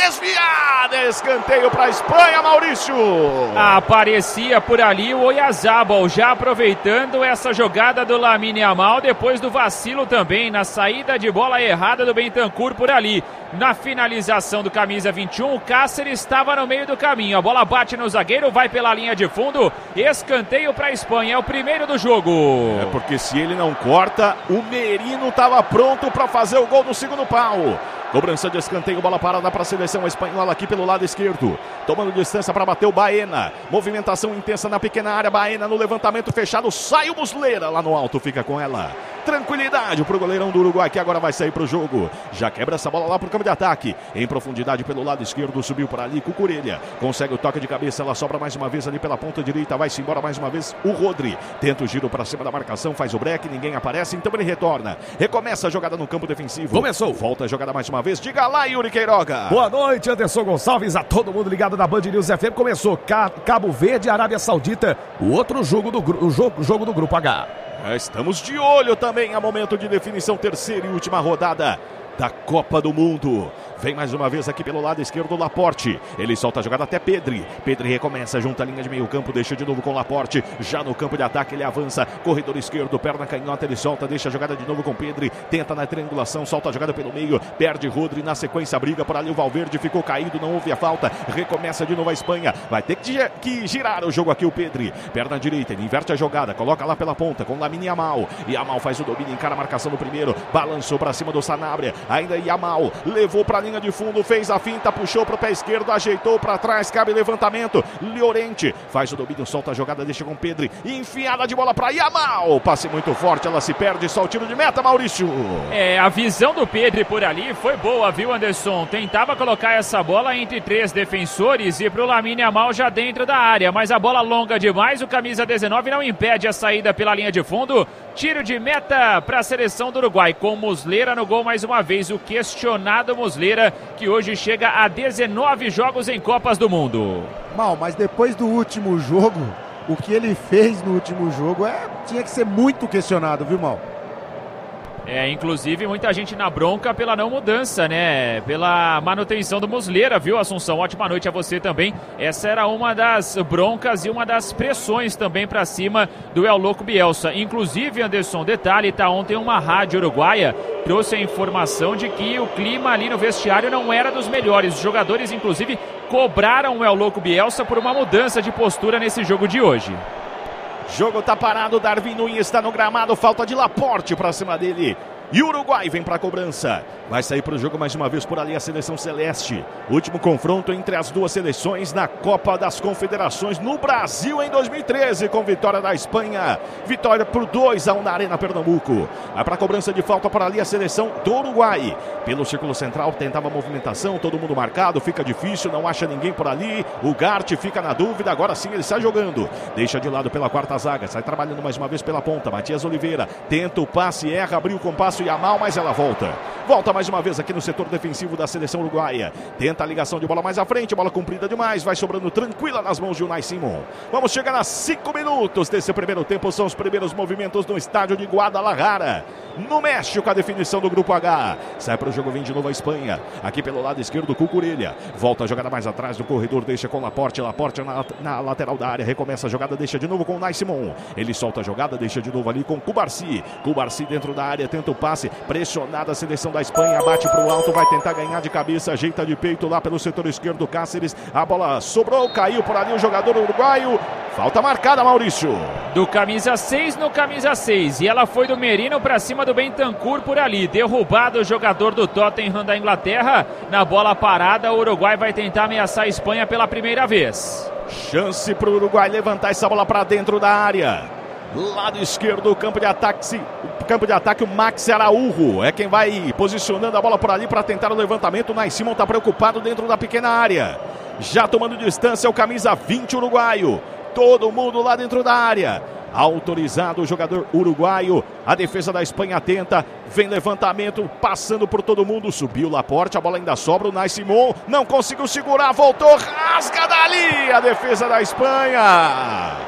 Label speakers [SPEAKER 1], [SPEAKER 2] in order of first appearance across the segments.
[SPEAKER 1] desviada, escanteio para a Espanha, Maurício.
[SPEAKER 2] Aparecia por ali o Oyarzabal, já aproveitando essa jogada do Lamine Yamal, depois do vacilo também, na saída de bola errada do Bentancur por ali. Na finalização do camisa 21, o Cáceres estava no meio do caminho, a bola bate no zagueiro, vai pela linha de fundo, escanteio para a Espanha, é o primeiro do jogo.
[SPEAKER 1] É porque se ele não corta, o Merino estava pronto para fazer o gol do segundo pau. Cobrança de escanteio, bola parada para a seleção espanhola aqui pelo lado esquerdo. Tomando distância para bater o Baena. Movimentação intensa na pequena área. Baena no levantamento fechado. Sai o Muslera lá no alto. Fica com ela. Tranquilidade para o goleirão do Uruguai que agora vai sair para o jogo. Já quebra essa bola lá para o campo de ataque. Em profundidade pelo lado esquerdo. Subiu por ali Cucurella. Consegue o toque de cabeça. Ela sobra mais uma vez ali pela ponta direita. Vai-se embora mais uma vez o Rodri. Tenta o giro para cima da marcação. Faz o break. Ninguém aparece. Então ele retorna. Recomeça a jogada no campo defensivo.
[SPEAKER 3] Começou.
[SPEAKER 1] Volta a jogada mais uma vez. Diga lá, Yuri Queiroga.
[SPEAKER 3] Boa noite, Anderson Gonçalves, a todo mundo ligado na Band News FM. Começou Cabo Verde e Arábia Saudita, o outro jogo do jogo do Grupo H.
[SPEAKER 1] Estamos de olho também a momento de definição, terceira e última rodada da Copa do Mundo. Vem mais uma vez aqui pelo lado esquerdo Laporte. Ele solta a jogada até Pedri. Pedri recomeça, junta a linha de meio campo, deixa de novo com Laporte. Já no campo de ataque ele avança. Corredor esquerdo, perna canhota, ele solta, deixa a jogada de novo com Pedri. Tenta na triangulação, solta a jogada pelo meio. Perde Rodri, na sequência briga por ali o Valverde. Ficou caído, não houve a falta. Recomeça de novo a Espanha. Vai ter que girar o jogo aqui o Pedri. Perna direita, ele inverte a jogada. Coloca lá pela ponta com Lamine Yamal. Yamal faz o domínio, encara a marcação no primeiro. Balançou para cima do Sanabria. Ainda Yamal. Levou para linha de fundo, fez a finta, puxou para o pé esquerdo, ajeitou para trás, cabe levantamento. Llorente faz o domínio, solta a jogada, deixa com Pedri. Enfiada de bola para Yamal. Passe muito forte, ela se perde, só o tiro de meta, Maurício.
[SPEAKER 2] A visão do Pedri por ali foi boa, viu, Anderson? Tentava colocar essa bola entre três defensores e pro Lamine Yamal já dentro da área, mas a bola longa demais, o camisa 19 não impede a saída pela linha de fundo. Tiro de meta para a seleção do Uruguai, com Muslera no gol mais uma vez, o questionado Muslera, que hoje chega a 19 jogos em Copas do Mundo.
[SPEAKER 4] Mal, mas depois do último jogo, o que ele fez no último jogo tinha que ser muito questionado, viu, Mal?
[SPEAKER 2] Inclusive muita gente na bronca pela não mudança, né? Pela manutenção do Muslera, viu, Assunção? Ótima noite a você também. Essa era uma das broncas e uma das pressões também pra cima do El Louco Bielsa. Inclusive, Anderson, detalhe, tá ontem uma rádio uruguaia trouxe a informação de que o clima ali no vestiário não era dos melhores. Os jogadores, inclusive, cobraram o El Louco Bielsa por uma mudança de postura nesse jogo de hoje.
[SPEAKER 1] Jogo tá parado, Darwin Núñez está no gramado, falta de Laporte pra cima dele. E o Uruguai vem para a cobrança. Vai sair para o jogo mais uma vez por ali a seleção celeste. Último confronto entre as duas seleções na Copa das Confederações no Brasil em 2013, com vitória da Espanha. Vitória por 2-1 na Arena Pernambuco. Vai para a cobrança de falta para ali a seleção do Uruguai. Pelo círculo central tentava a movimentação, todo mundo marcado, fica difícil, não acha ninguém por ali. O Gart fica na dúvida, agora sim ele sai jogando. Deixa de lado pela quarta zaga, sai trabalhando mais uma vez pela ponta. Matias Oliveira tenta o passe, erra, abriu o compasso Yamal, mas ela volta. Volta mais uma vez aqui no setor defensivo da seleção uruguaia. Tenta a ligação de bola mais à frente, bola comprida demais, vai sobrando tranquila nas mãos de Unai Simon. Vamos chegar a 5 minutos desse primeiro tempo, são os primeiros movimentos no estádio de Guadalajara, no México, a definição do Grupo H. Sai para o jogo, vem de novo a Espanha. Aqui pelo lado esquerdo, Cucurella. Volta a jogada mais atrás do corredor, deixa com Laporte. Laporte na lateral da área, recomeça a jogada, deixa de novo com Unai Simon. Ele solta a jogada, deixa de novo ali com Cubarsí. Cubarsí dentro da área, tenta o passe, pressionada a seleção da Espanha, bate para o alto, vai tentar ganhar de cabeça, ajeita de peito lá pelo setor esquerdo, Cáceres. A bola sobrou, caiu por ali o jogador uruguaio. Falta marcada, Maurício.
[SPEAKER 2] Do camisa 6 no camisa 6. E ela foi do Merino para cima do Bentancur por ali. Derrubado o jogador do Tottenham da Inglaterra. Na bola parada, o Uruguai vai tentar ameaçar a Espanha pela primeira vez.
[SPEAKER 1] Chance para o Uruguai levantar essa bola para dentro da área. Lado esquerdo, campo de ataque, o Max Araújo é quem vai posicionando a bola por ali para tentar o levantamento. O Unai Simon está preocupado dentro da pequena área. Já tomando distância o camisa 20 uruguaio. Todo mundo lá dentro da área. Autorizado o jogador uruguaio. A defesa da Espanha tenta. Vem levantamento, passando por todo mundo. Subiu Laporte, a bola ainda sobra. O Unai Simon não conseguiu segurar, voltou, rasga dali a defesa da Espanha.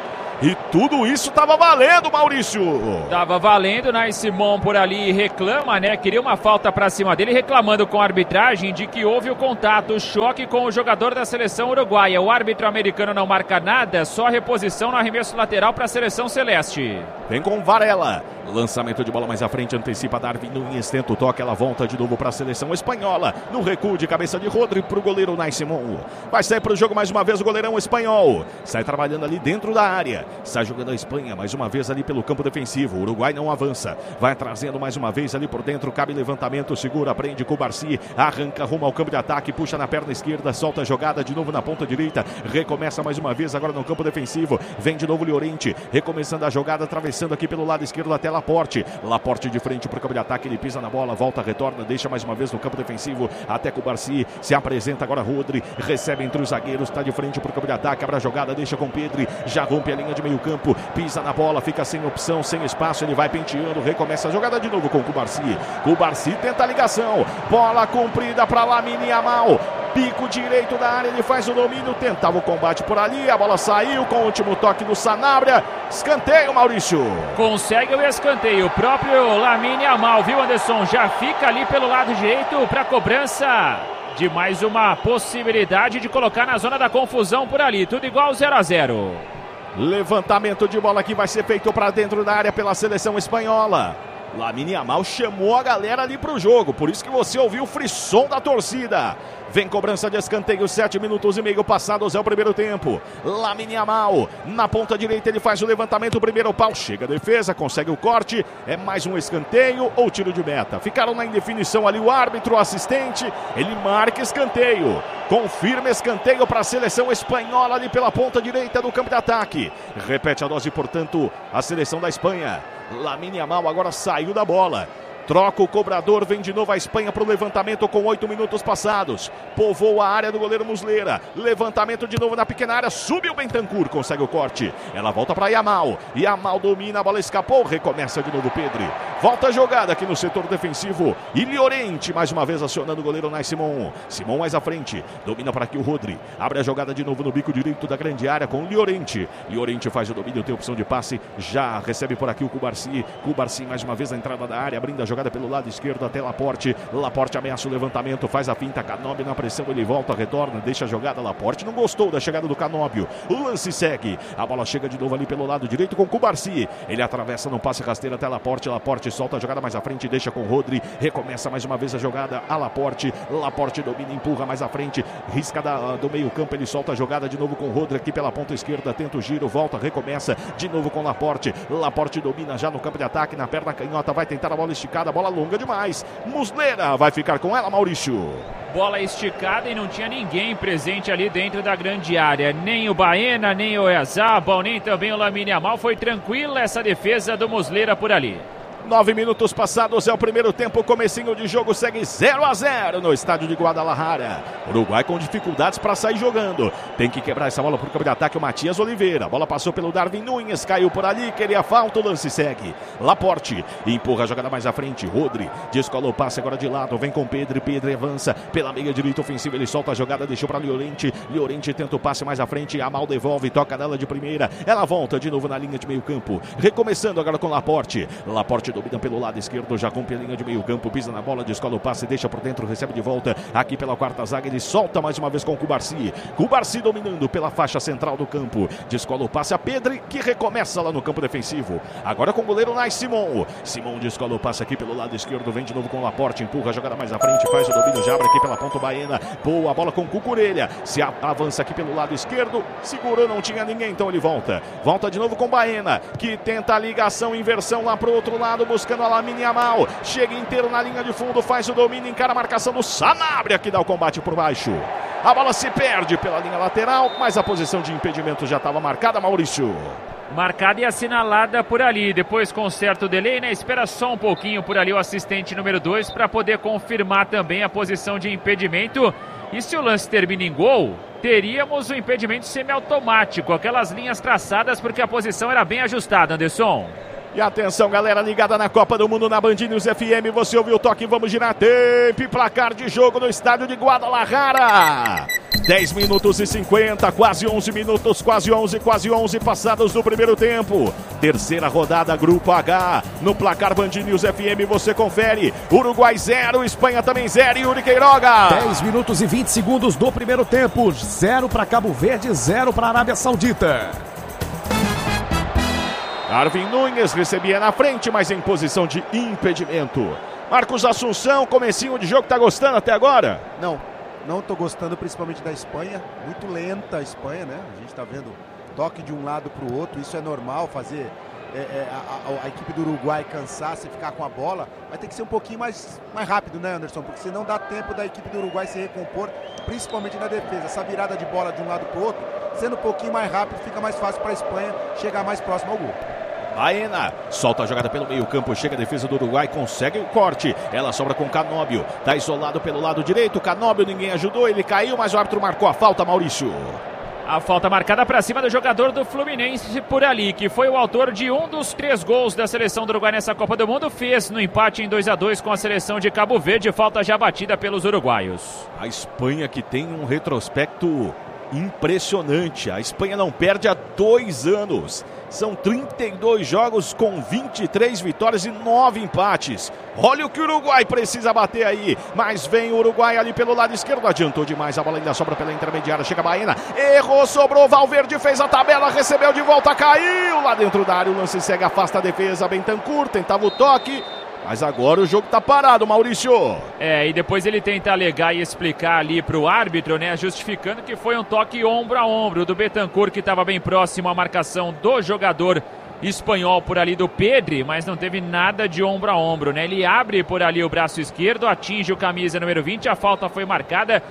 [SPEAKER 1] E tudo isso estava valendo, Maurício.
[SPEAKER 2] Tava valendo, Nai Simon por ali reclama, né? Queria uma falta pra cima dele, reclamando com a arbitragem de que houve o contato, o choque com o jogador da seleção uruguaia. O árbitro americano não marca nada, só reposição no arremesso lateral para a seleção celeste.
[SPEAKER 1] Vem com Varela. Lançamento de bola mais à frente, antecipa Darwin Núñez, tenta o toque, ela volta de novo para a seleção espanhola. No recuo de cabeça de Rodri para o goleiro Nai Simon. Vai sair para o jogo mais uma vez o goleirão espanhol. Sai trabalhando ali dentro da área. Sai jogando a Espanha mais uma vez ali pelo campo defensivo. O Uruguai não avança. Vai trazendo mais uma vez ali por dentro. Cabe levantamento, segura, prende com o Barci. Arranca rumo ao campo de ataque, puxa na perna esquerda, solta a jogada de novo na ponta direita. Recomeça mais uma vez agora no campo defensivo. Vem de novo o Llorente. Recomeçando a jogada, atravessando aqui pelo lado esquerdo até Laporte. Laporte de frente para o campo de ataque. Ele pisa na bola, volta, retorna, deixa mais uma vez no campo defensivo. Até com o Barci. Se apresenta agora Rodri. Recebe entre os zagueiros. Está de frente para o campo de ataque. Abre a jogada, deixa com Pedri. Já rompe a linha de meio campo. Pisa na bola, fica sem opção, sem espaço, ele vai penteando, recomeça a jogada de novo com o Cubarsi. Cubarsi tenta a ligação, bola comprida para Lamine Yamal, pico direito da área, ele faz o domínio, tentava o combate por ali, a bola saiu com o último toque do Sanabria, escanteio, Maurício.
[SPEAKER 2] Consegue o escanteio, o próprio Lamine Yamal, viu, Anderson? Já fica ali pelo lado direito para cobrança de mais uma possibilidade de colocar na zona da confusão por ali, tudo igual 0-0.
[SPEAKER 1] Levantamento de bola que vai ser feito para dentro da área pela seleção espanhola. Lamine Yamal chamou a galera ali para o jogo, por isso que você ouviu o frisson da torcida. Vem cobrança de escanteio, 7 minutos e meio passados, é o primeiro tempo. Lamine Yamal, na ponta direita ele faz o levantamento, o primeiro pau, chega a defesa, consegue o corte, é mais um escanteio ou tiro de meta. Ficaram na indefinição ali o árbitro, o assistente, ele marca escanteio. Confirma escanteio para a seleção espanhola ali pela ponta direita do campo de ataque. Repete a dose, portanto, a seleção da Espanha. Lamine Yamal agora saiu da bola. Troca o cobrador, vem de novo a Espanha para o levantamento com 8 minutos passados. Povoa a área do goleiro Muslera. Levantamento de novo na pequena área. Subiu Bentancur, consegue o corte. Ela volta para Yamal. Yamal domina, a bola escapou. Recomeça de novo Pedri. Volta a jogada aqui no setor defensivo. E Llorente mais uma vez acionando o goleiro Nai Simon. Simon mais à frente. Domina para aqui o Rodri. Abre a jogada de novo no bico direito da grande área com o Llorente. Llorente faz o domínio, tem opção de passe. Já recebe por aqui o Cubarsi. Cubarsi mais uma vez na entrada da área, abrindo a jogada pelo lado esquerdo até Laporte. Laporte ameaça o levantamento, faz a finta. Canóbio na pressão, ele volta, retorna, deixa a jogada. Laporte não gostou da chegada do Canóbio. O lance segue. A bola chega de novo ali pelo lado direito com Cubarsi. Ele atravessa no passe rasteiro até Laporte. Laporte solta a jogada mais à frente, deixa com Rodri. Recomeça mais uma vez a jogada a Laporte. Laporte domina, empurra mais à frente. Risca do meio campo, ele solta a jogada de novo com Rodri aqui pela ponta esquerda. Tenta o giro, volta, recomeça de novo com Laporte. Laporte domina já no campo de ataque, na perna canhota, vai tentar a bola esticada. Bola longa demais. Muslera vai ficar com ela, Maurício.
[SPEAKER 2] Bola esticada e não tinha ninguém presente ali dentro da grande área. Nem o Baena, nem o Oyarzabal, nem também o Lamine Yamal. Foi tranquila essa defesa do Muslera por ali.
[SPEAKER 1] 9 minutos passados, é o primeiro tempo, comecinho de jogo, segue 0-0 no estádio de Guadalajara. Uruguai com dificuldades para sair jogando. Tem que quebrar essa bola para o campo de ataque o Matias Oliveira. A bola passou pelo Darwin Núñez, caiu por ali, queria falta, o lance segue. Laporte empurra a jogada mais à frente. Rodri descola o passe agora de lado, vem com Pedri. Pedri avança pela meia direita ofensiva, ele solta a jogada, deixou para Llorente. Llorente tenta o passe mais à frente, Yamal devolve, toca nela de primeira. Ela volta de novo na linha de meio campo. Recomeçando agora com Laporte. Laporte domina pelo lado esquerdo, já rompe a linha de meio campo, pisa na bola, descola o passe, deixa por dentro, recebe de volta aqui pela quarta zaga, ele solta mais uma vez com o Cubarsi. Cubarsi dominando pela faixa central do campo, descola o passe a Pedri, que recomeça lá no campo defensivo, agora com o goleiro Nai Simon. Simon descola o passe aqui pelo lado esquerdo, vem de novo com o Laporte, empurra a jogada mais à frente, faz o domínio, já abre aqui pela ponta Baena, boa a bola com Cucurella, se avança aqui pelo lado esquerdo, segurou, não tinha ninguém, então ele volta de novo com Baena, que tenta a ligação, inversão lá pro outro lado, buscando a Lamine Yamal, chega inteiro na linha de fundo, faz o domínio, encara a marcação do Sanabria, que dá o combate por baixo. A bola se perde pela linha lateral, mas a posição de impedimento já estava marcada, Maurício.
[SPEAKER 2] Marcada e assinalada por ali, depois com certo delay, né? Espera só um pouquinho por ali o assistente número 2 para poder confirmar também a posição de impedimento. E se o lance termina em gol, teríamos o impedimento semiautomático, aquelas linhas traçadas porque a posição era bem ajustada, Anderson.
[SPEAKER 1] E atenção, galera ligada na Copa do Mundo na Band News FM, você ouviu o toque, vamos girar tempo e placar de jogo no estádio de Guadalajara. 10 minutos e 50, quase 11 minutos, quase 11 passados do primeiro tempo. Terceira rodada, Grupo H. No placar Band News FM você confere. Uruguai 0, Espanha também 0. Yuri Queiroga.
[SPEAKER 3] 10 minutos e 20 segundos do primeiro tempo. 0 para Cabo Verde, 0 para Arábia Saudita.
[SPEAKER 1] Darwin Núñez recebia na frente, mas em posição de impedimento. Marcos Assunção, comecinho de jogo, tá gostando até agora?
[SPEAKER 4] Não tô gostando, principalmente da Espanha. Muito lenta a Espanha, né? A gente tá vendo toque de um lado pro outro. Isso é normal, fazer a equipe do Uruguai cansar, se ficar com a bola. Vai ter que ser um pouquinho mais rápido, né, Anderson? Porque senão dá tempo da equipe do Uruguai se recompor, principalmente na defesa. Essa virada de bola de um lado pro outro, sendo um pouquinho mais rápido, fica mais fácil para a Espanha chegar mais próximo ao gol.
[SPEAKER 1] Baena solta a jogada pelo meio campo, chega a defesa do Uruguai, consegue o corte, ela sobra com Canóbio, tá isolado pelo lado direito, Canóbio, ninguém ajudou, ele caiu, mas o árbitro marcou a falta, Maurício.
[SPEAKER 2] A falta marcada para cima do jogador do Fluminense por ali, que foi o autor de um dos 3 gols da seleção do Uruguai nessa Copa do Mundo, fez no empate em 2-2 com a seleção de Cabo Verde, falta já batida pelos uruguaios.
[SPEAKER 1] A Espanha que tem um retrospecto impressionante, a Espanha não perde há 2 anos. São 32 jogos com 23 vitórias e 9 empates. Olha o que o Uruguai precisa bater aí. Mas vem o Uruguai ali pelo lado esquerdo. Adiantou demais, a bola ainda sobra pela intermediária. Chega a Baena, errou, sobrou. Valverde fez a tabela, recebeu de volta, caiu lá dentro da área. O lance segue, afasta a defesa. Bentancur tentava o toque. Mas agora o jogo tá parado, Maurício.
[SPEAKER 2] E depois ele tenta alegar e explicar ali pro árbitro, né, justificando que foi um toque ombro a ombro do Bentancur, que estava bem próximo à marcação do jogador espanhol por ali do Pedri, mas não teve nada de ombro a ombro, né? Ele abre por ali o braço esquerdo, atinge o camisa número 20, a falta foi marcada.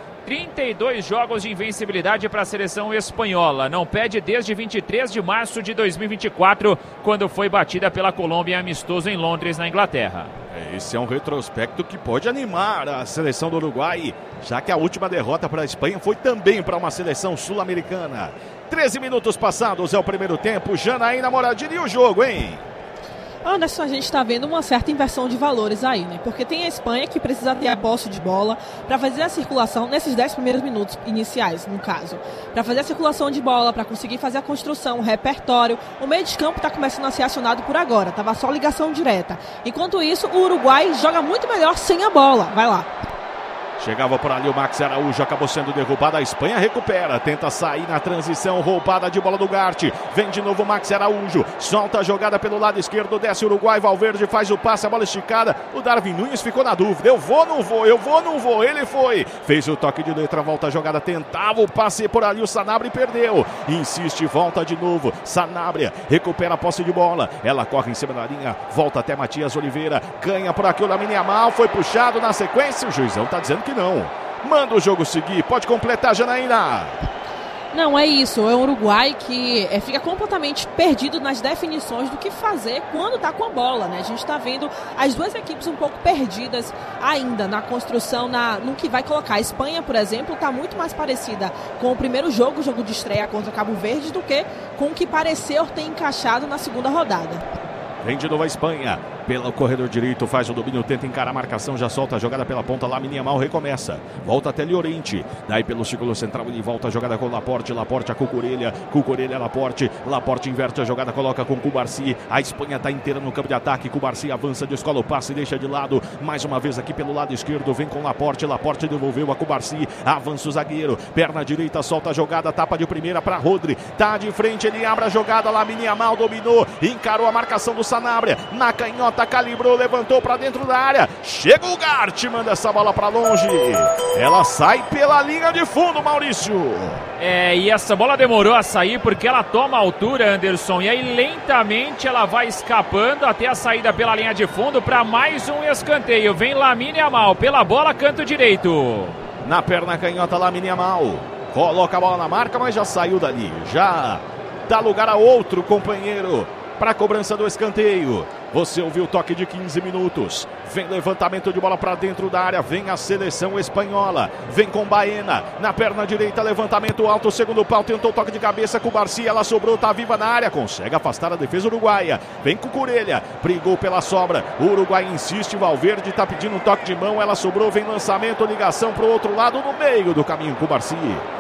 [SPEAKER 2] 32 jogos de invencibilidade para a seleção espanhola. Não perde desde 23 de março de 2024, quando foi batida pela Colômbia em amistoso em Londres, na Inglaterra.
[SPEAKER 1] Esse é um retrospecto que pode animar a seleção do Uruguai, já que a última derrota para a Espanha foi também para uma seleção sul-americana. 13 minutos passados é o primeiro tempo. Janaína Moradini, e o jogo, hein?
[SPEAKER 5] Anderson, a gente está vendo uma certa inversão de valores aí, né? Porque tem a Espanha que precisa ter a posse de bola para fazer a circulação nesses 10 primeiros minutos iniciais, no caso. Para fazer a circulação de bola, para conseguir fazer a construção, o repertório. O meio de campo está começando a ser acionado por agora, tava só ligação direta. Enquanto isso, o Uruguai joga muito melhor sem a bola. Vai lá.
[SPEAKER 1] Chegava por ali o Max Araújo, acabou sendo derrubado. A Espanha recupera, tenta sair na transição, roubada de bola do Garte. Vem de novo o Max Araújo, solta a jogada pelo lado esquerdo, desce o Uruguai, Valverde faz o passe, a bola esticada. O Darwin Núñez ficou na dúvida, eu vou, não vou, eu vou, não vou. Ele foi, fez o toque de letra, volta a jogada, tentava o passe por ali, o Sanabria perdeu. Insiste, volta de novo, Sanabria recupera a posse de bola. Ela corre em cima da linha, volta até Matias Oliveira, ganha por aqui o Lamine Yamal, foi puxado na sequência, o juizão tá dizendo que não. Manda o jogo seguir. Pode completar, Janaína.
[SPEAKER 5] Não, é isso. É um Uruguai que fica completamente perdido nas definições do que fazer quando tá com a bola, né? A gente tá vendo as duas equipes um pouco perdidas ainda na construção, no que vai colocar. A Espanha, por exemplo, tá muito mais parecida com o primeiro jogo, o jogo de estreia contra Cabo Verde, do que com o que pareceu ter encaixado na segunda rodada.
[SPEAKER 1] Vem de novo a Espanha, pelo corredor direito, faz o domínio, tenta encarar a marcação, já solta a jogada pela ponta, Lamine Yamal recomeça, volta até Llorente, daí pelo círculo central ele volta a jogada com Laporte, Laporte a Cucurella, Laporte inverte a jogada, coloca com Cubarsi, a Espanha está inteira no campo de ataque, Cubarsi avança, descola o passe, deixa de lado, mais uma vez aqui pelo lado esquerdo, vem com Laporte devolveu a Cubarsi, avança o zagueiro, perna direita, solta a jogada, tapa de primeira para Rodri, tá de frente, ele abre a jogada, Lamine Yamal dominou, encarou a marcação do Sanabria, na canhota, calibrou, levantou para dentro da área, chega o Garte, manda essa bola para longe, ela sai pela linha de fundo, Maurício.
[SPEAKER 2] E essa bola demorou a sair porque ela toma altura, Anderson, e aí lentamente ela vai escapando até a saída pela linha de fundo para mais um escanteio. Vem Lamine Yamal pela bola, canto direito.
[SPEAKER 1] Na perna canhota, Lamine Yamal coloca a bola na marca, mas já saiu dali, já dá lugar a outro companheiro para a cobrança do escanteio. Você ouviu o toque de 15 minutos. Vem levantamento de bola para dentro da área. Vem a seleção espanhola. Vem com Baena. Na perna direita, levantamento alto. Segundo pau, tentou toque de cabeça com o Barcia. Ela sobrou, tá viva na área. Consegue afastar a defesa uruguaia. Vem com Curelha. Brigou pela sobra. O Uruguai insiste. Valverde tá pedindo um toque de mão. Ela sobrou. Vem lançamento, ligação pro outro lado. No meio do caminho com o Barcia.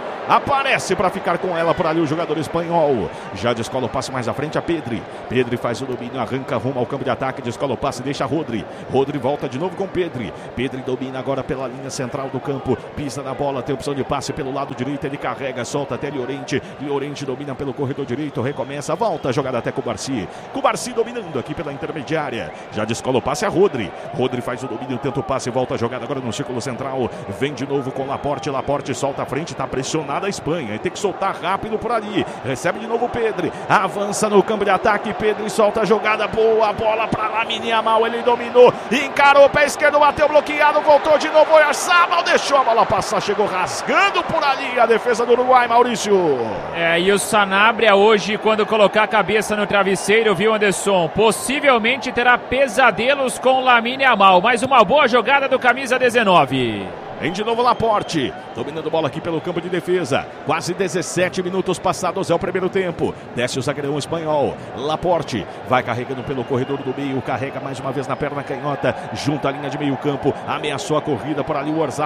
[SPEAKER 1] Aparece para ficar com ela por ali o jogador espanhol. Já descola o passe mais à frente a Pedri. Pedri faz o domínio, arranca rumo ao campo de ataque. Descola o passe, deixa Rodri. Rodri volta de novo com Pedri. Pedri domina agora pela linha central do campo. Pisa na bola, tem opção de passe pelo lado direito. Ele carrega, solta até Llorente. Llorente domina pelo corredor direito. Recomeça, volta a jogada até Cubarsi. Cubarsi dominando aqui pela intermediária. Já descola o passe a Rodri. Rodri faz o domínio, tenta o passe, volta a jogada agora no círculo central. Vem de novo com Laporte. Laporte solta a frente, tá pressionado a Espanha, tem que soltar rápido por ali, recebe de novo Pedri, avança no campo de ataque, Pedri solta a jogada, boa bola para Lamine Yamal, ele dominou, encarou o pé esquerdo, bateu bloqueado, voltou de novo, Oyarzabal deixou a bola passar, chegou rasgando por ali a defesa do Uruguai, Maurício.
[SPEAKER 2] E o Sanabria hoje, quando colocar a cabeça no travesseiro, viu, Anderson, possivelmente terá pesadelos com Lamine Yamal, mais uma boa jogada do camisa 19.
[SPEAKER 1] Vem de novo Laporte, dominando bola aqui pelo campo de defesa. Quase 17 minutos passados é o primeiro tempo. Desce o zagueirão espanhol. Laporte vai carregando pelo corredor do meio. Carrega mais uma vez na perna canhota. Junta a linha de meio campo. Ameaçou a corrida por ali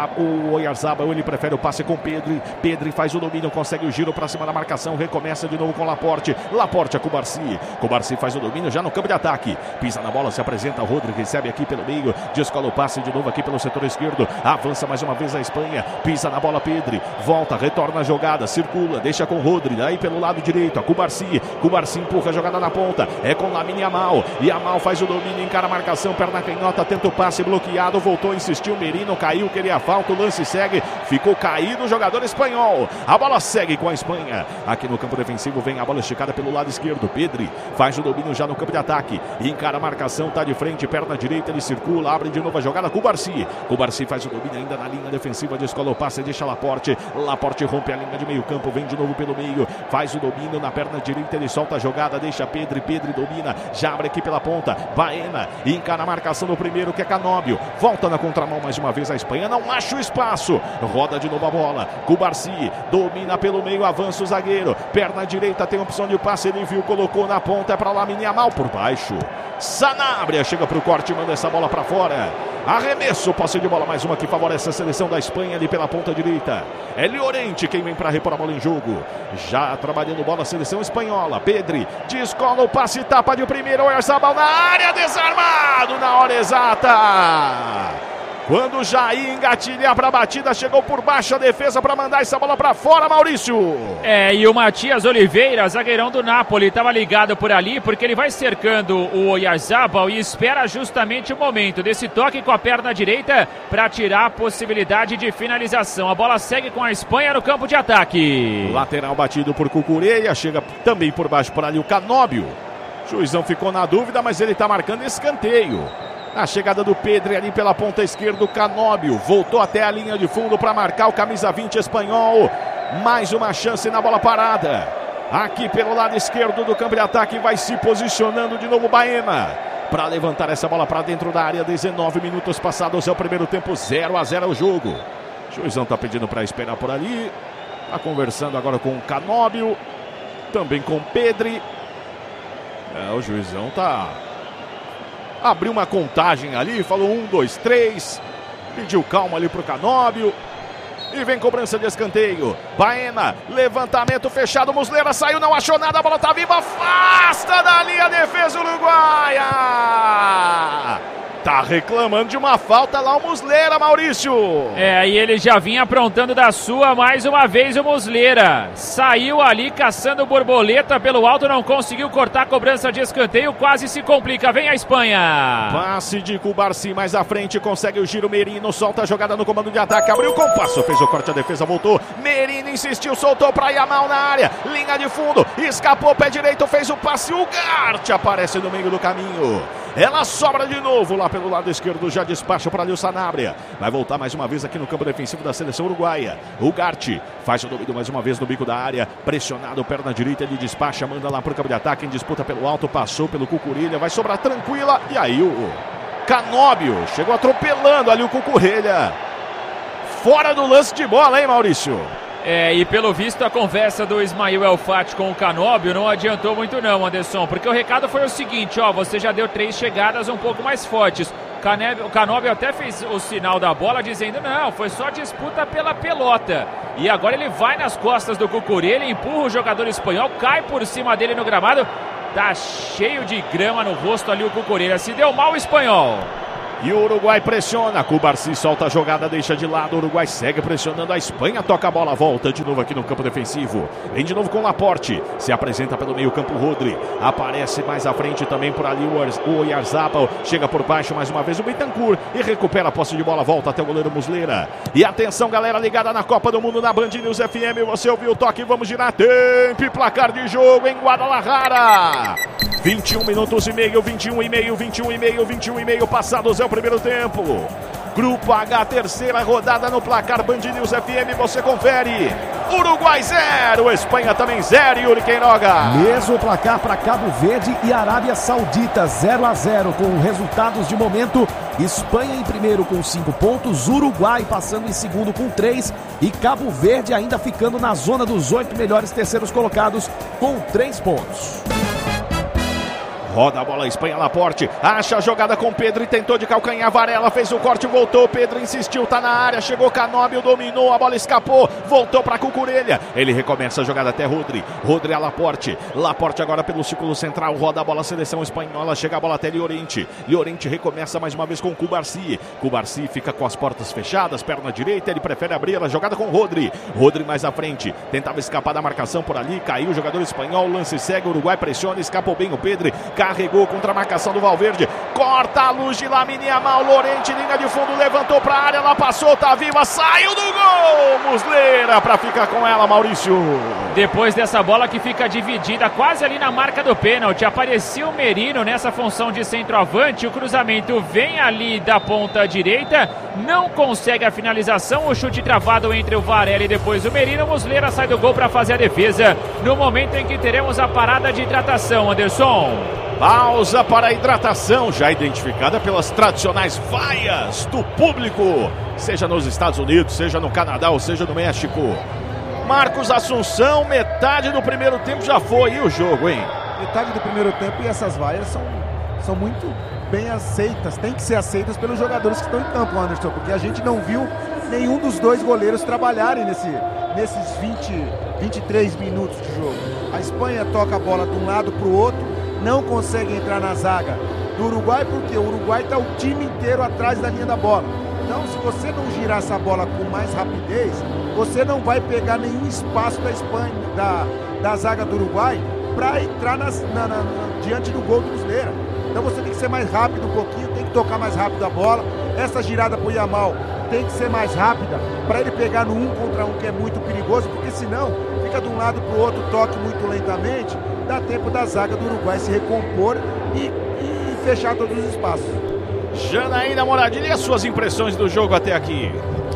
[SPEAKER 1] o Oyarzabal. Ele prefere o passe com Pedri. Pedri faz o domínio, consegue o giro para cima da marcação. Recomeça de novo com Laporte. Laporte a Cubarsi. Cubarsi faz o domínio já no campo de ataque. Pisa na bola, se apresenta. Rodri recebe aqui pelo meio. Descola o passe de novo aqui pelo setor esquerdo. Avança mais uma vez a Espanha, pisa na bola Pedri, volta, retorna a jogada, circula, deixa com Rodri, aí pelo lado direito, a Cubarsi empurra a jogada na ponta, é com Lamine Yamal, Yamal faz o domínio, encara a marcação, perna canhota, tenta o passe bloqueado, voltou, insistiu, Merino caiu, queria falta, o lance segue, ficou caído o jogador espanhol, a bola segue com a Espanha, aqui no campo defensivo vem a bola esticada pelo lado esquerdo, Pedri faz o domínio já no campo de ataque, encara a marcação, tá de frente, perna direita, ele circula, abre de novo a jogada, Cubarsi faz o domínio ainda na linha defensiva, descola o passe, deixa Laporte rompe a linha de meio campo, vem de novo pelo meio, faz o domínio na perna direita, ele solta a jogada, deixa Pedri domina, já abre aqui pela ponta, Baena, encara a marcação do primeiro que é Canóbio, volta na contramão mais uma vez a Espanha, não acha o espaço, roda de novo a bola, Cubarsi domina pelo meio, avança o zagueiro, perna direita tem opção de passe, ele viu, colocou na ponta, é para Lamine Yamal por baixo, Sanabria chega para o corte, manda essa bola para fora, arremesso, posse de bola, mais uma que favorece a seleção da Espanha ali pela ponta direita, é Llorente quem vem para repor a bola em jogo, já trabalhando bola a seleção espanhola, Pedri, descola o passe, tapa de primeira, Oyarzabal na área, desarmado na hora exata. Quando Jair engatilha para a batida, chegou por baixo a defesa para mandar essa bola para fora, Maurício.
[SPEAKER 2] E o Matias Oliveira, zagueirão do Napoli, estava ligado por ali, porque ele vai cercando o Oyarzabal e espera justamente o momento desse toque com a perna direita para tirar a possibilidade de finalização. A bola segue com a Espanha no campo de ataque.
[SPEAKER 1] Lateral batido por Cucurella, chega também por baixo por ali o Canóbio. O juizão ficou na dúvida, mas ele está marcando escanteio. A chegada do Pedri ali pela ponta esquerda, o Canóbio voltou até a linha de fundo para marcar o camisa 20 espanhol. Mais uma chance na bola parada. Aqui pelo lado esquerdo do campo de ataque vai se posicionando de novo Baena para levantar essa bola para dentro da área. 19 minutos passados é o primeiro tempo, 0-0 o jogo. O juizão está pedindo para esperar por ali. Está conversando agora com o Canóbio, também com o Pedri. O juizão está... Abriu uma contagem ali, falou 1, 2, 3. Pediu calma ali pro Canóbio. E vem cobrança de escanteio. Baena, levantamento fechado. Muslera saiu, não achou nada. A bola tá viva, afasta dali a defesa uruguaia. Tá reclamando de uma falta lá o Muslera, Maurício.
[SPEAKER 2] E ele já vinha aprontando da sua mais uma vez o Muslera. Saiu ali caçando borboleta pelo alto, não conseguiu cortar a cobrança de escanteio, quase se complica. Vem a Espanha.
[SPEAKER 1] Passe de Cubarsi mais à frente, consegue o giro, Merino solta a jogada no comando de ataque, abriu o compasso, fez o corte, a defesa voltou. Merino insistiu, soltou para Yamal na área, linha de fundo, escapou, pé direito, fez o passe, o Ugarte aparece no meio do caminho. Ela sobra de novo lá pelo lado esquerdo, já despacha para ali o Sanabria. Vai voltar mais uma vez aqui no campo defensivo da seleção uruguaia. O Gatti faz o domínio mais uma vez no bico da área, pressionado, perna direita, ele despacha, manda lá pro campo de ataque, em disputa pelo alto, passou pelo Cucurella, vai sobrar tranquila, e aí o Canóbio chegou atropelando ali o Cucurella. Fora do lance de bola, hein, Maurício?
[SPEAKER 2] E pelo visto a conversa do Ismail El Fati com o Canóbio não adiantou muito não, Anderson, porque o recado foi o seguinte, você já deu 3 chegadas um pouco mais fortes. O Canóbio até fez o sinal da bola dizendo, não, foi só disputa pela pelota. E agora ele vai nas costas do Cucurella, empurra o jogador espanhol, cai por cima dele no gramado, tá cheio de grama no rosto ali o Cucurella, se deu mal o espanhol.
[SPEAKER 1] E o Uruguai pressiona, Cubarsi solta a jogada, deixa de lado, o Uruguai segue pressionando, a Espanha toca a bola, volta de novo aqui no campo defensivo, vem de novo com Laporte, se apresenta pelo meio campo Rodri, aparece mais à frente também por ali o Oyarzabal, chega por baixo mais uma vez o Bentancur e recupera a posse de bola, volta até o goleiro Muslera. E atenção galera ligada na Copa do Mundo na Band News FM, você ouviu o toque, vamos girar tempo e placar de jogo em Guadalajara. 21 minutos e meio, 21 e meio, passados é o primeiro tempo. Grupo H, terceira rodada no placar Band News FM, você confere. Uruguai 0, Espanha também 0, Yuri Queiroga.
[SPEAKER 3] Mesmo placar para Cabo Verde e Arábia Saudita, 0-0, com resultados de momento. Espanha em primeiro com 5 pontos, Uruguai passando em segundo com 3 e Cabo Verde ainda ficando na zona dos 8 melhores terceiros colocados com 3 pontos.
[SPEAKER 1] Roda a bola, Espanha, Laporte, acha a jogada com Pedro e tentou de calcanhar, Varela fez o corte, voltou, Pedro insistiu, tá na área, chegou Canóbio, dominou, a bola escapou, voltou para Cucurella, ele recomeça a jogada até Rodri a Laporte agora pelo círculo central, roda a bola, seleção espanhola, chega a bola até Llorente recomeça mais uma vez com Cubarsi fica com as portas fechadas, perna direita, ele prefere abrir a jogada com Rodri mais à frente, tentava escapar da marcação por ali, caiu o jogador espanhol, lance segue, o Uruguai pressiona, escapou bem o Pedro, carregou contra a marcação do Valverde, corta a luz de Lamine Yamal, Llorente, linha de fundo, levantou para a área, ela passou, tá viva, saiu do gol, Muslera para ficar com ela, Maurício.
[SPEAKER 2] Depois dessa bola que fica dividida quase ali na marca do pênalti, apareceu o Merino nessa função de centroavante, o cruzamento vem ali da ponta direita, não consegue a finalização, o chute travado entre o Varela e depois o Merino, Muslera sai do gol para fazer a defesa, no momento em que teremos a parada de hidratação, Anderson.
[SPEAKER 1] Pausa para a hidratação, já identificada pelas tradicionais vaias do público, seja nos Estados Unidos, seja no Canadá ou seja no México. Marcos Assunção, metade do primeiro tempo já foi, e o jogo, hein?
[SPEAKER 4] Metade do primeiro tempo e essas vaias são muito bem aceitas, tem que ser aceitas pelos jogadores que estão em campo, Anderson, porque a gente não viu nenhum dos dois goleiros trabalharem nesses 23 minutos de jogo. A Espanha toca a bola de um lado para o outro, não consegue entrar na zaga do Uruguai, porque o Uruguai está o time inteiro atrás da linha da bola. Então, se você não girar essa bola com mais rapidez, você não vai pegar nenhum espaço da Espanha, da zaga do Uruguai, para entrar diante do gol do Muslera. Então você tem que ser mais rápido um pouquinho, tem que tocar mais rápido a bola. Essa girada para o Yamal tem que ser mais rápida para ele pegar no 1 contra 1, que é muito perigoso, porque senão fica de um lado para o outro, toque muito lentamente, dá tempo da zaga do Uruguai se recompor e fechar todos os espaços.
[SPEAKER 1] Janaína Moradilha, e as suas impressões do jogo até aqui?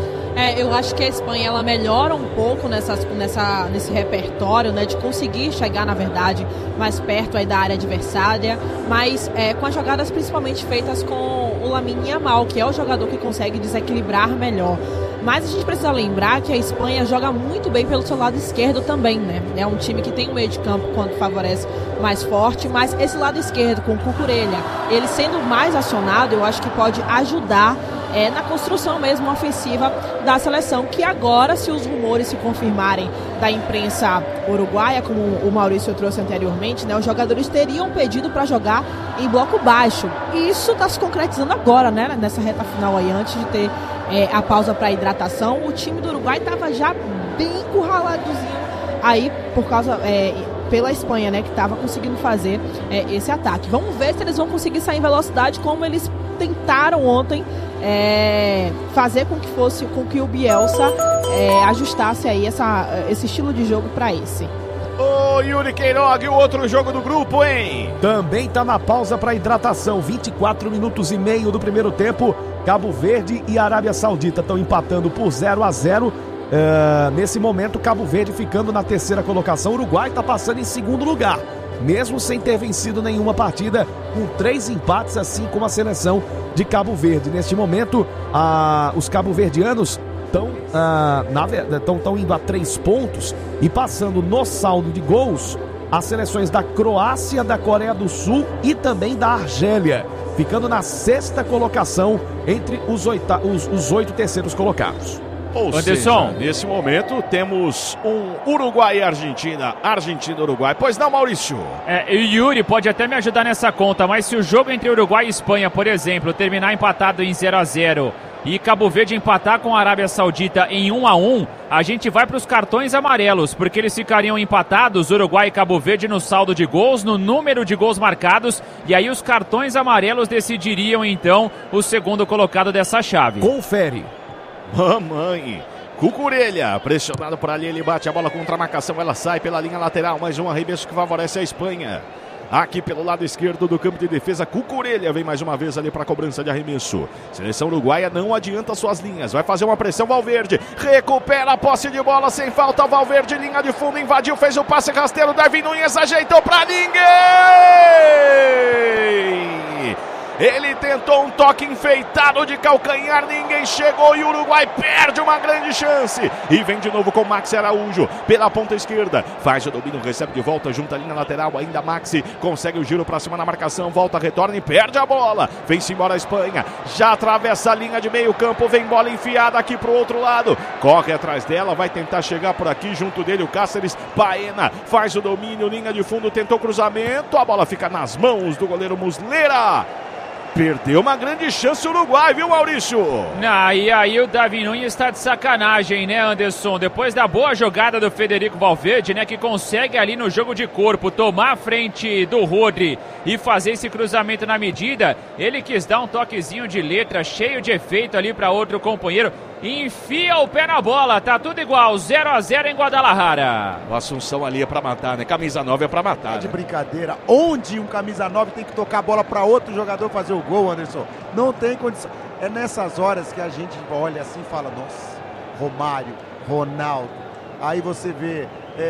[SPEAKER 5] Eu acho que a Espanha ela melhora um pouco nesse repertório, né, de conseguir chegar, na verdade, mais perto aí da área adversária, mas com as jogadas principalmente feitas com o Lamine Yamal, que é o jogador que consegue desequilibrar melhor. Mas a gente precisa lembrar que a Espanha joga muito bem pelo seu lado esquerdo também, né? É um time que tem um meio de campo quando favorece mais forte, mas esse lado esquerdo com o Cucurella, ele sendo mais acionado, eu acho que pode ajudar na construção mesmo ofensiva da seleção, que agora, se os rumores se confirmarem da imprensa uruguaia, como o Maurício trouxe anteriormente, né, os jogadores teriam pedido para jogar em bloco baixo. E isso está se concretizando agora, né, nessa reta final aí, antes de ter a pausa para hidratação. O time do Uruguai estava já bem encurraladinho aí por causa pela Espanha, né, que estava conseguindo fazer esse ataque. Vamos ver se eles vão conseguir sair em velocidade, como eles tentaram ontem fazer com que o Bielsa ajustasse aí esse estilo de jogo para esse.
[SPEAKER 1] Ô, Yuri Queiroga, o outro jogo do grupo, hein?
[SPEAKER 3] Também tá na pausa para hidratação. 24 minutos e meio do primeiro tempo. Cabo Verde e Arábia Saudita estão empatando por 0-0. Nesse momento, Cabo Verde ficando na terceira colocação. O Uruguai está passando em segundo lugar, mesmo sem ter vencido nenhuma partida, com 3 empates, assim como a seleção de Cabo Verde. Neste momento, os cabo-verdianos estão indo a 3 pontos e passando no saldo de gols as seleções da Croácia, da Coreia do Sul e também da Argélia, ficando na 6ª colocação entre os 8 terceiros colocados.
[SPEAKER 1] Ou
[SPEAKER 2] Anderson,
[SPEAKER 1] seja, nesse momento temos um Uruguai e Argentina, Argentina-Uruguai. Pois não, Maurício?
[SPEAKER 2] O Yuri pode até me ajudar nessa conta, mas se o jogo entre Uruguai e Espanha, por exemplo, terminar empatado em 0-0 e Cabo Verde empatar com a Arábia Saudita em 1-1, a gente vai para os cartões amarelos, porque eles ficariam empatados, Uruguai e Cabo Verde, no saldo de gols, no número de gols marcados, e aí os cartões amarelos decidiriam então o segundo colocado dessa chave.
[SPEAKER 3] Confere.
[SPEAKER 1] Mamãe, Cucurella, pressionado por ali, ele bate a bola contra a marcação, ela sai pela linha lateral, mais um arremesso que favorece a Espanha. Aqui pelo lado esquerdo do campo de defesa, Cucurella vem mais uma vez ali para a cobrança de arremesso. Seleção uruguaia não adianta suas linhas, vai fazer uma pressão, Valverde recupera a posse de bola sem falta, Valverde, linha de fundo, invadiu, fez o passe rasteiro, Darwin Núñez ajeitou para ninguém! Ele tentou um toque enfeitado de calcanhar, ninguém chegou e o Uruguai perde uma grande chance. E vem de novo com Maxi Araújo pela ponta esquerda. Faz o domínio, recebe de volta, junta a linha lateral, ainda Maxi consegue o giro pra cima na marcação, volta, retorna e perde a bola. Vem-se embora a Espanha, já atravessa a linha de meio campo, vem bola enfiada aqui pro outro lado. Corre atrás dela, vai tentar chegar por aqui, junto dele o Cáceres, Baena, faz o domínio, linha de fundo, tentou cruzamento, a bola fica nas mãos do goleiro Muslera. Perdeu uma grande chance o Uruguai, viu, Maurício?
[SPEAKER 2] E aí o Darwin Núñez está de sacanagem, né, Anderson? Depois da boa jogada do Federico Valverde, né, que consegue ali no jogo de corpo tomar a frente do Rodri e fazer esse cruzamento na medida, ele quis dar um toquezinho de letra cheio de efeito ali para outro companheiro. Enfia o pé na bola, tá tudo igual, 0-0 em Guadalajara.
[SPEAKER 1] O Assunção ali é pra matar, né? Camisa 9 é pra matar.
[SPEAKER 4] De brincadeira, onde um camisa 9 tem que tocar a bola pra outro jogador fazer o gol, Anderson? Não tem condição. É nessas horas que a gente olha assim e fala, nossa, Romário, Ronaldo. Aí você vê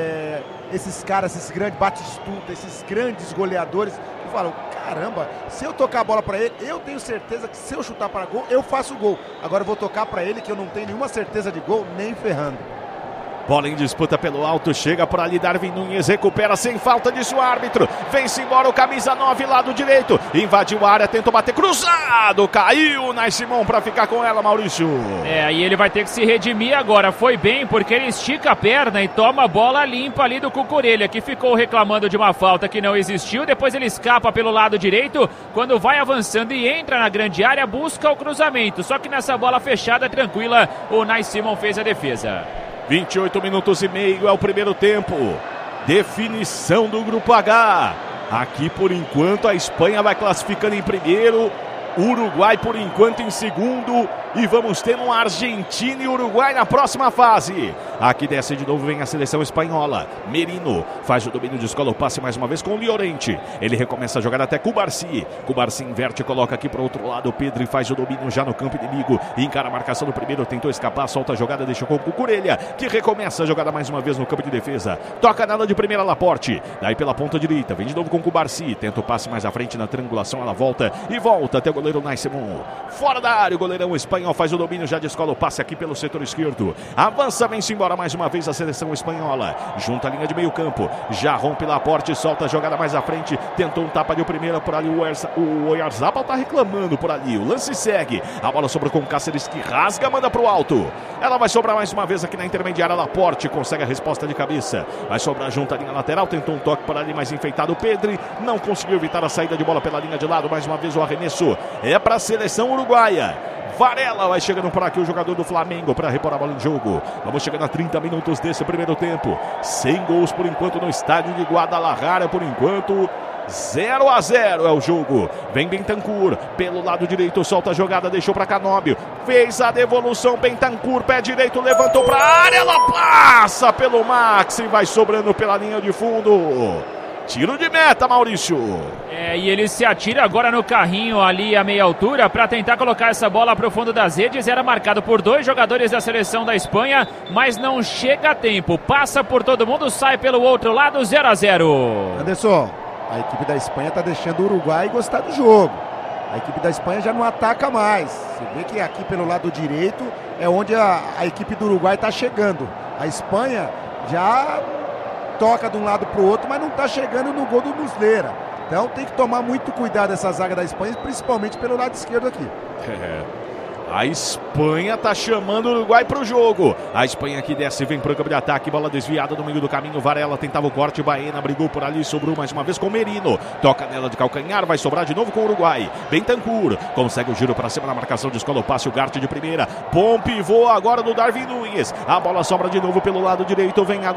[SPEAKER 4] esses caras, esses grandes Batistuta, esses grandes goleadores, e falam, caramba, se eu tocar a bola pra ele, eu tenho certeza que se eu chutar para gol, eu faço o gol. Agora eu vou tocar pra ele que eu não tenho nenhuma certeza de gol, nem ferrando.
[SPEAKER 1] Bola em disputa pelo alto, chega por ali Darwin Núñez, recupera sem falta, disse o árbitro. Vem-se embora o camisa 9, lado direito, invadiu a área, tentou bater, cruzado, caiu Nai Simão para ficar com ela, Maurício.
[SPEAKER 2] E ele vai ter que se redimir agora, foi bem, porque ele estica a perna e toma a bola limpa ali do Cucurella, que ficou reclamando de uma falta que não existiu, depois ele escapa pelo lado direito, quando vai avançando e entra na grande área, busca o cruzamento, só que nessa bola fechada, tranquila, o Nai Simão fez a defesa.
[SPEAKER 1] 28 minutos e meio é o primeiro tempo. Definição do Grupo H. Aqui, por enquanto, a Espanha vai classificando em primeiro. Uruguai, por enquanto, em segundo. E vamos ter um Argentina e Uruguai na próxima fase. Aqui desce de novo, vem a seleção espanhola. Merino faz o domínio, descola o passe mais uma vez com o Llorente. Ele recomeça a jogar até Cubarsi. Cubarsi inverte, coloca aqui para o outro lado. Pedri faz o domínio já no campo inimigo. Encara a marcação do primeiro, tentou escapar, solta a jogada, deixou com o Cucurella, que recomeça a jogada mais uma vez no campo de defesa. Toca nada de primeira, Laporte. Daí pela ponta direita, vem de novo com Cubarsi. Tenta o passe mais à frente na triangulação, ela volta e volta até o goleiro Nai Simão. Fora da área, o goleirão espanhol faz o domínio, já descola o passe aqui pelo setor esquerdo. Avança, vem-se embora mais uma vez a seleção espanhola. Junta a linha de meio campo. Já rompe Laporte, solta a jogada mais à frente. Tentou um tapa de primeira por ali. O Oyarzabal tá reclamando por ali. O lance segue. A bola sobrou com o Cáceres, que rasga, manda pro alto. Ela vai sobrar mais uma vez aqui na intermediária. Laporte consegue a resposta de cabeça. Vai sobrar junto à linha lateral. Tentou um toque por ali mais enfeitado. O Pedri não conseguiu evitar a saída de bola pela linha de lado. Mais uma vez o arremesso é para a seleção uruguaia. Varela vai chegando por aqui, o jogador do Flamengo, para repor a bola em jogo. Vamos chegando a 30 minutos desse primeiro tempo. Sem gols por enquanto no estádio de Guadalajara. Por enquanto, 0-0 é o jogo. Vem Bentancur pelo lado direito, solta a jogada, deixou para Canóbio. Fez a devolução, Bentancur, pé direito, levantou para a área, ela passa pelo Max e vai sobrando pela linha de fundo. Tiro de meta, Maurício.
[SPEAKER 2] E ele se atira agora no carrinho ali a meia altura para tentar colocar essa bola para o fundo das redes. Era marcado por 2 jogadores da seleção da Espanha, mas não chega a tempo. Passa por todo mundo, sai pelo outro lado, 0-0.
[SPEAKER 4] Anderson, a equipe da Espanha está deixando o Uruguai gostar do jogo. A equipe da Espanha já não ataca mais. Você vê que aqui pelo lado direito é onde a equipe do Uruguai está chegando. A Espanha já toca de um lado para o outro, mas não está chegando no gol do Muslera. Então tem que tomar muito cuidado essa zaga da Espanha, principalmente pelo lado esquerdo aqui.
[SPEAKER 1] A Espanha tá chamando o Uruguai pro jogo. A Espanha que desce, vem pro campo de ataque. Bola desviada no meio do caminho. Varela tentava o corte. Baena brigou por ali. Sobrou mais uma vez com o Merino. Toca nela de calcanhar. Vai sobrar de novo com o Uruguai. Bentancur consegue o giro para cima na marcação. Descola o passe. O Garte de primeira. Bom pivô agora do Darwin Núñez. A bola sobra de novo pelo lado direito. Vem agora.